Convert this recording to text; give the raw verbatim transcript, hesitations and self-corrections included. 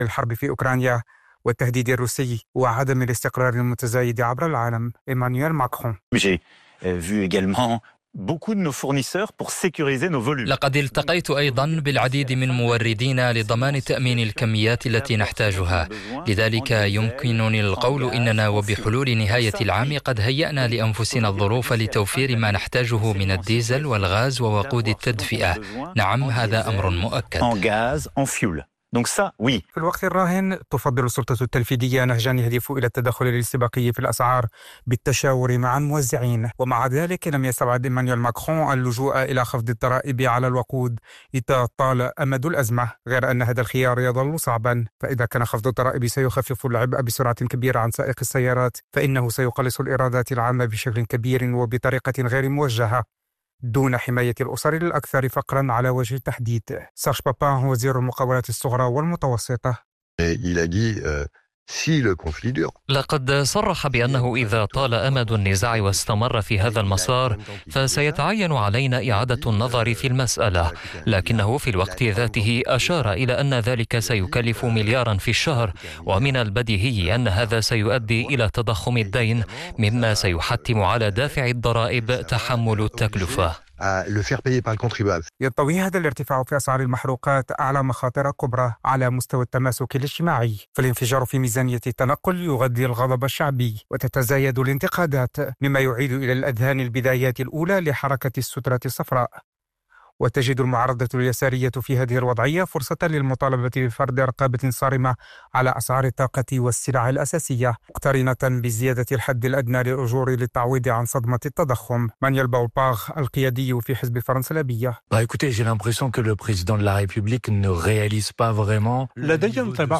الحرب في أوكرانيا والتهديد الروسي وعدم الاستقرار المتزايد عبر العالم. إيمانويل ماكرون. لقد التقيت أيضا بالعديد من موردين لضمان تأمين الكميات التي نحتاجها، لذلك يمكنني القول إننا وبحلول نهاية العام قد هيأنا لأنفسنا الظروف لتوفير ما نحتاجه من الديزل والغاز ووقود التدفئة. نعم، هذا أمر مؤكد. في الوقت الراهن تفضل السلطة التنفيذية نهجا يهدف إلى التدخل الاستباقي في الأسعار بالتشاور مع الموزعين، ومع ذلك لم يستبعد إيمانويل ماكرون اللجوء إلى خفض الضرائب على الوقود إذا طال أمد الأزمة، غير أن هذا الخيار يظل صعبا، فإذا كان خفض الضرائب سيخفف العبء بسرعة كبيرة عن سائق السيارات فإنه سيقلص الإيرادات العامة بشكل كبير وبطريقة غير موجهة دون حماية الأسر الأكثر فقرا على وجه التحديد. سيرج بابان وزير المقاولات الصغرى والمتوسطة. لقد صرح بأنه إذا طال أمد النزاع واستمر في هذا المسار فسيتعين علينا إعادة النظر في المسألة، لكنه في الوقت ذاته أشار إلى أن ذلك سيكلف مليارا في الشهر، ومن البديهي أن هذا سيؤدي إلى تضخم الدين مما سيحتم على دافع الضرائب تحمل التكلفة. ينطوي هذا الارتفاع في أسعار المحروقات أعلى مخاطر كبرى على مستوى التماسك الاجتماعي، فالانفجار في ميزانية التنقل يغذي الغضب الشعبي وتتزايد الانتقادات مما يعيد إلى الأذهان البدايات الأولى لحركة السترة الصفراء. وتجد المعارضة اليسارية في هذه الوضعية فرصة للمطالبة بفرض رقابة صارمة على أسعار الطاقة والسلع الأساسية، مقترنة بزيادة الحد الأدنى للأجور للتعويض عن صدمة التضخم. مانويل باوباغ القيادي في حزب فرنسا الأبية. لدي انطباع